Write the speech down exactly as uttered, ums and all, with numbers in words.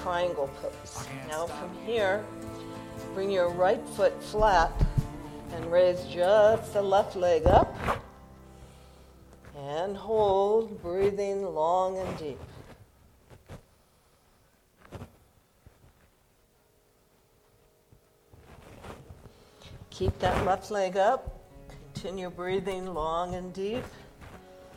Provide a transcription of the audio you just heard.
triangle pose. Now from here, bring your right foot flat and raise just the left leg up. And hold, breathing long and deep. Keep that left leg up. Continue breathing long and deep.